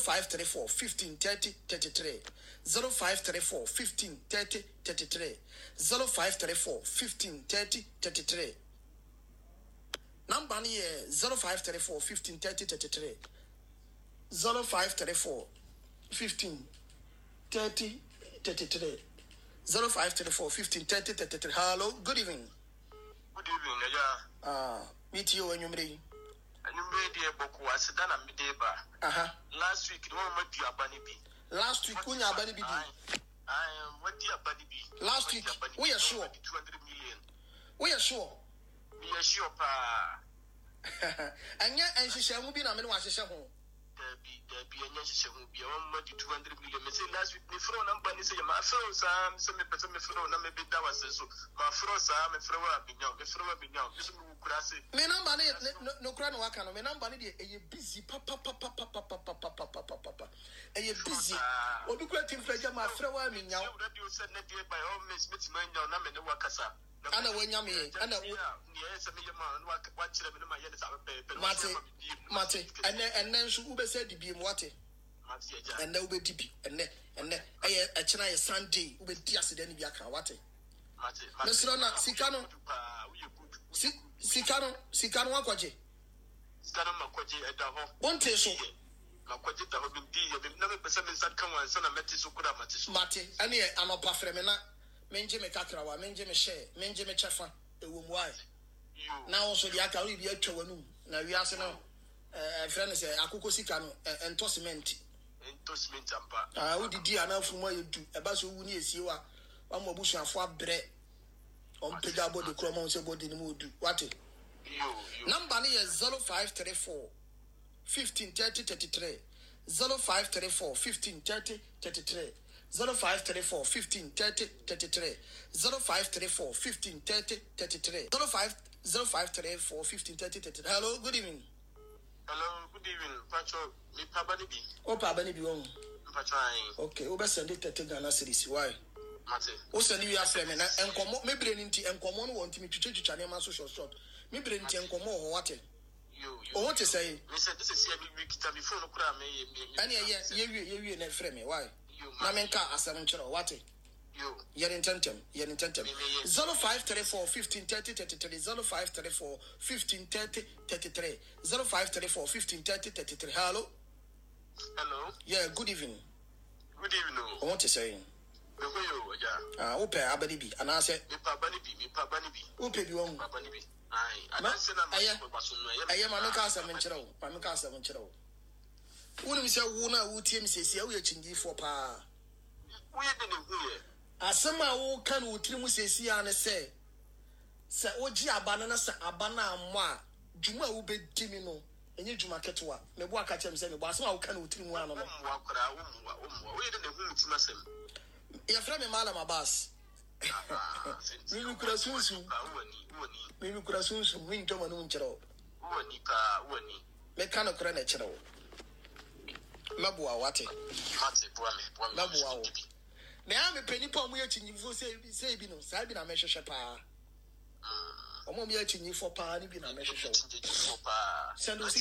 0534 15 30 33 0534 15 30 33 0534 15 30 33 number ni 0534 15 30 33 0534 15 30 33 0534 15 30 33. Hello, good evening. Good evening, meet you when you ready. And you made a book was done a midday. Last week, no one with your bunny bee. Last week, when your bunny bee. I am what dear bunny bee. Last week, we are sure. 200 million. We are sure. We are sure, pa. And yet, and she shall be no one shall home. There be a nation will be almost 200 million. Last week, me throw number and say, my froze, I'm semi person, me throw number bit that was so. My froze, I'm a throw up in young, the throw up in young. This will crash it. Me number no crown wakano, me number a busy papa. A busy. Or do great thing for my throw up in young. You said, by all means, Miss Manuel, Naman, the Wakasa. Anna when yummy, Anna, yes, watch them in my head. Mate, and then she will say the beam water. And there will be deep, and a China Sunday with the accident Yaka water. Mr. Sicano, Sicano Wakwaji. Scano Makwaji at the home. One taste. Makwaji, the home indeed, never percent is that come on, son of Metisukura Matis. Mate, and here I'm a pafremena. Menje me kakrawa, menje me share, menje me chafa, the womb wife. Now also the aka will be a chawanu. Now we ask no friend say akuko sikano entossment. Entossment ampa. Who did you announce from what you do? A basso who needs you are one more bush and 4 bread on Pegabo the Cromon body in the mood. What it? Number is 0534 15 30 33 0534 15 30 33 0534 15 30 33 0534 15 30 33 0534 15 30 33. Hello, good evening. Hello, good evening. Pacho, me Pabanibi. Oh, Pabanibi. Pacho. Okay, we send it to Ghana series. Why? Mate. O send you a friend and come me brain into and come on want me to change channel my social short. Me brain into and come on what? You want to say? Me said this is every week to before no cry me. And you and friend me. Why? Namenka asamunchero wate you intentem 0534 15 30 33 0534 15 30 33 0534 15 30 33. Hello. Yeah, good evening. Good evening. I want to say ope abanibi and I said me pabanibi ope bi won pabanibi I am ameka asamunchero Wouldn't say Wuna would team says, we are changing for pa. We didn't hear. As some old can would trim says, Yana say, Sir Oji Abanana, Sir Abana, Moi, Juma will be Jimino, and you Juma Ketua, may walk at him, saying, was no can would trim one of them. We didn't hear it's nothing. Your friend Malam Abbas. Maybe could have soon, maybe could have soon win German Unchero. Mechanic Renachero. Mabua wate. Mabua. Now I'm a penny palm watching you for say, Bino, Sabina measure shapa. Or me watching you for pa, and a measure shop. Send us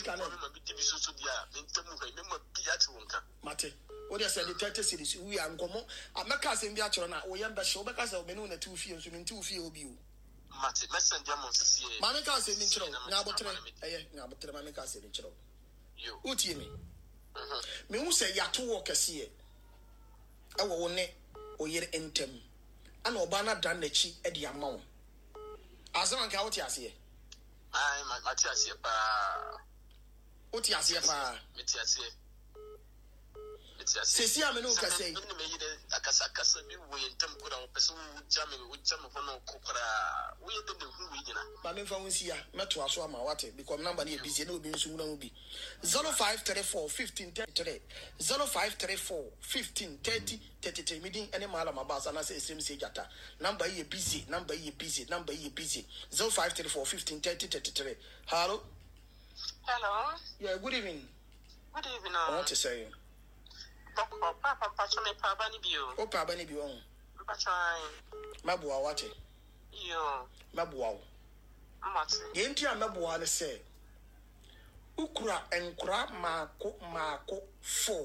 Mate. What I said, the 30 cities, we are Gomo. I'm a cousin Biachona, or Yamba show because of Menuna 2 fields, in 2 field view. Mate, messenger, Mamma said in Chiro, Nabotre, Mamma said in Chiro. You, Uti. Me who say ya to walk a see I will ne or yet intem. And Obana done the cheek at the amount. As a man count yas here. I'm Matthias here, pa. What yas here, pa? Matthias here. Say, I'm no say. I casa me way in Tem Kuda, person jamming with some of no copra. We didn't know who we did. But if I was here, met to my water, because number near busy, no being soon will be 0534 15 33 0534 15 30 33 meeting any malam about and I say same say jata. Number ye busy, number ye busy, number ye busy 0534 15 30 33. Hello? Hello? Yeah, good evening. Good evening. I want to say Papa, me Pabani Bio. Oh, Pabani Bio. Mabua, what? You. Mabua. The Indian Mabua say Ukra and Kra Mako 4.